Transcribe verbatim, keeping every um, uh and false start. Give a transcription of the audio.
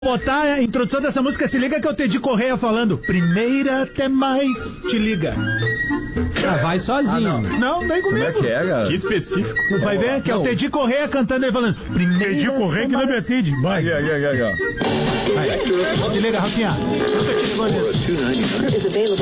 Botar a introdução dessa música, se liga que é o Teddy Correia falando primeira até mais, te liga. Ah, vai sozinho. Ah, não. não, vem comigo. Como é que é, cara? Que específico. Vai ver que é o Teddy Correia cantando e falando primeira Teddy Correia que não me atende. Vai. Aqui, aqui, aqui, aqui. Se liga, Rafinha. Nunca te ligou nisso.